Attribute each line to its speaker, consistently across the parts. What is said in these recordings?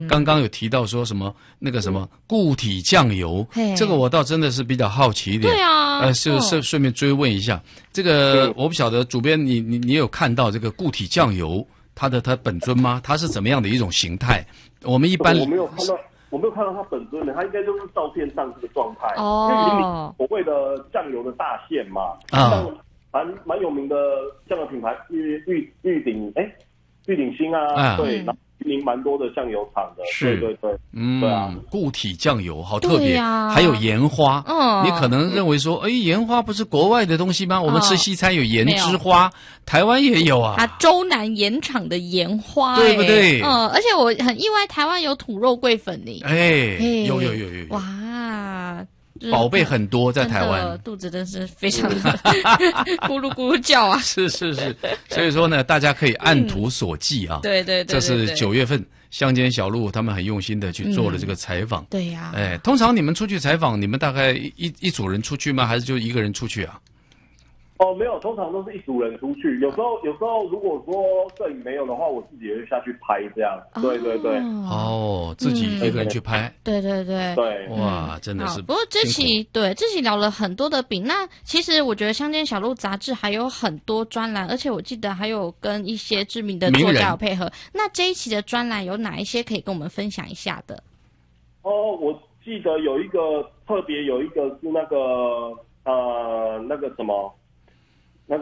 Speaker 1: 刚刚有提到说什么那个什么固体酱油，这个我倒真的是比较好奇一点。
Speaker 2: 对啊，
Speaker 1: 顺便追问一下，这个我不晓得主编你有看到这个固体酱油它本尊吗？它是怎么样的一种形态？我们一般
Speaker 3: 我没有看到它本尊的，它应该就是照片上这个状态。
Speaker 2: 哦，
Speaker 3: 所谓的酱油的大县嘛，蛮有名的酱油品牌玉鼎新啊，对。云林蛮多的酱油厂的，
Speaker 1: 是，
Speaker 3: 对，
Speaker 1: 对啊，固体酱油好特别，还有盐花，你可能认为说，盐花不是国外的东西吗？我们吃西餐有盐之花，台湾也有啊。
Speaker 2: 洲南盐场的盐花，
Speaker 1: 对不对？
Speaker 2: 而且我很意外，台湾有土肉桂粉呢。
Speaker 1: 有，
Speaker 2: 哇！
Speaker 1: 宝贝很多在台湾，
Speaker 2: 肚子真是非常的咕噜咕噜叫啊！
Speaker 1: 是，所以说呢，大家可以按图索骥啊。
Speaker 2: 对，
Speaker 1: 这是9月份乡间小路他们很用心的去做了这个采访。
Speaker 2: 对呀。
Speaker 1: 通常你们出去采访，你们大概一组人出去吗？还是就一个人出去啊？
Speaker 3: 没有，通常都是一组人出去。有时候如果说摄影没有的话，我自己也会下去拍这样。对。
Speaker 1: 自己一个人去拍。
Speaker 2: 对。
Speaker 1: 哇，真的是。
Speaker 2: 不过这期聊了很多的饼。那其实我觉得《乡间小路》杂志还有很多专栏，而且我记得还有跟一些知名的作家有配合。那这一期的专栏有哪一些可以跟我们分享一下的？
Speaker 3: 我记得有一个特别有一个是那个什么。那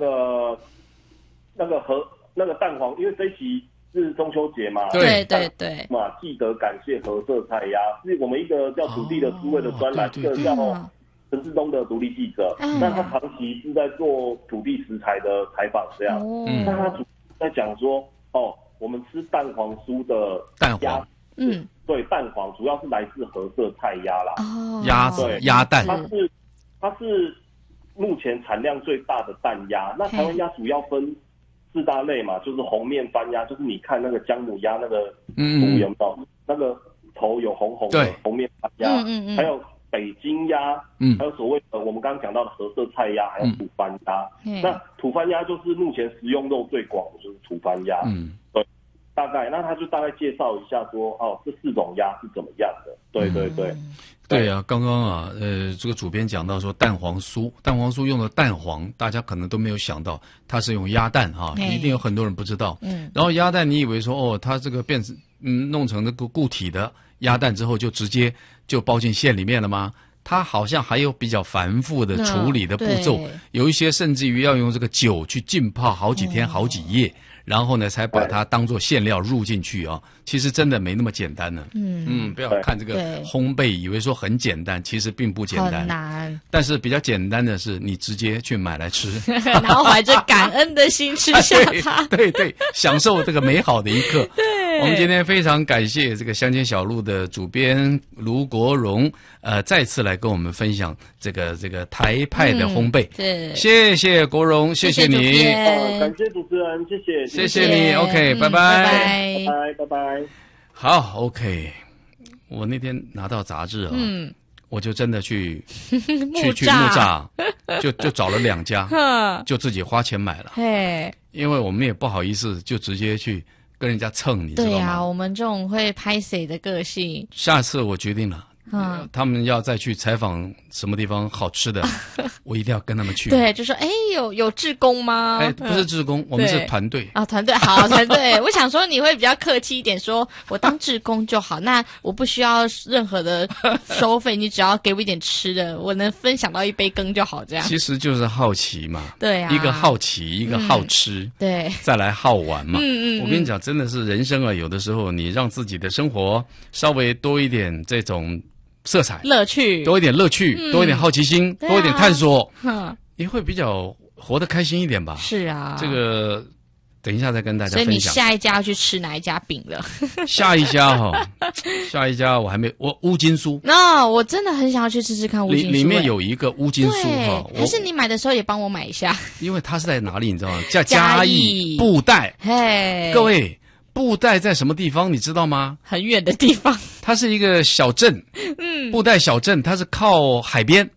Speaker 3: 个蛋黄，因为这一期是中秋节嘛，
Speaker 2: 对
Speaker 3: 嘛，记得感谢合色菜鸭，是我们一个叫土地的滋味的专栏，这个叫陈志东的独立记者，那他长期是在做土地食材的采访这样，那他主在讲说，我们吃蛋黄酥的
Speaker 1: 蛋黄，
Speaker 3: 对，蛋黄主要是来自合色菜鸭啦，
Speaker 1: 鸭蛋，
Speaker 3: 它是目前产量最大的蛋鸭，那台湾鸭主要分4大类嘛，就是红面番鸭，就是你看那个姜母鸭那个图有没有？那个头有红红的红面番鸭，还有北京鸭，还有所谓的我们刚刚讲到的合色菜鸭，还有土番鸭。那土番鸭就是目前食用肉最广的就是土番鸭，对，大概那他就大概介绍一下说，这4种鸭是怎么样的，对。
Speaker 1: 对啊，刚刚这个主编讲到说蛋黄酥用的蛋黄，大家可能都没有想到它是用鸭蛋啊，一定有很多人不知道。然后鸭蛋，你以为说它这个变成弄成那个固体的鸭蛋之后，就直接就包进馅里面了吗？它好像还有比较繁复的处理的步骤，有一些甚至于要用这个酒去浸泡好几天、好几夜。然后呢，才把它当做馅料入进去啊。其实真的没那么简单呢。不要看这个烘焙，以为说很简单，其实并不简单。
Speaker 2: 很难。
Speaker 1: 但是比较简单的是，你直接去买来吃，
Speaker 2: 然后怀着感恩的心吃下它。
Speaker 1: 对，享受这个美好的一刻。我们今天非常感谢这个乡间小路的主编卢国荣，再次来跟我们分享这个台派的烘焙。谢谢国荣，谢谢你。
Speaker 3: 感谢主持人，
Speaker 1: 谢谢你 ，OK， 拜拜，
Speaker 3: 拜拜。
Speaker 1: 好 ，OK， 我那天拿到杂志啊，我就真的去木栅，就找了2家，就自己花钱买了。因为我们也不好意思就直接去跟人家蹭，你知道吗？
Speaker 2: 对呀，我们这种会拍谁的个性。
Speaker 1: 下次我决定了。他们要再去采访什么地方好吃的，我一定要跟他们去。
Speaker 2: 对，就说有志工吗？
Speaker 1: 不是志工，我们是团队
Speaker 2: 啊，团队好，团队。我想说你会比较客气一点，说我当志工就好，那我不需要任何的收费，你只要给我一点吃的，我能分享到一杯羹就好，这样。
Speaker 1: 其实就是好奇嘛，
Speaker 2: 对啊，
Speaker 1: 一个好奇，一个好吃，
Speaker 2: 对，
Speaker 1: 再来好玩嘛。我跟你讲，真的是人生啊，有的时候你让自己的生活稍微多一点这种色彩、
Speaker 2: 乐趣，
Speaker 1: 多一点乐趣，多一点好奇心，多一点探索，你会比较活得开心一点吧？
Speaker 2: 是啊，
Speaker 1: 这个等一下再跟大家分享。
Speaker 2: 所以你下一家要去吃哪一家饼了？
Speaker 1: 下一家我还没，乌金酥。
Speaker 2: 我真的很想要去吃吃看乌金酥。
Speaker 1: 里面有一个乌金酥
Speaker 2: 还是你买的时候也帮我买一下？
Speaker 1: 因为它是在哪里，你知道吗？叫嘉义布袋。各位。布袋在什么地方你知道吗？
Speaker 2: 很远的地方。
Speaker 1: 它是一个小镇，布袋小镇，它是靠海边，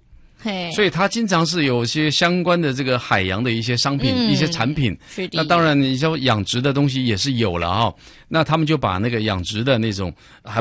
Speaker 1: 所以它经常是有些相关的这个海洋的一些商品、一些产品。
Speaker 2: 是的。
Speaker 1: 那当然，你说养殖的东西也是有了那他们就把那个养殖的那种还